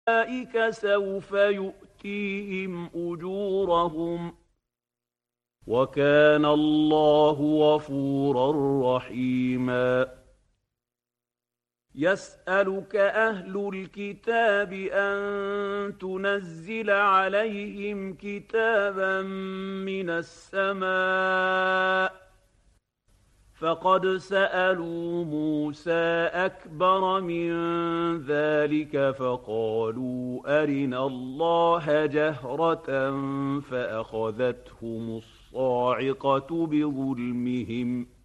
أولئك سوف يؤتيهم أجورهم وكان الله غفورا رحيما يسألك أهل الكتاب أن تنزل عليهم كتابا من السماء فقد سألوا موسى أكبر من ذلك فقالوا أرنا الله جهرة فأخذتهم الصاعقة بظلمهم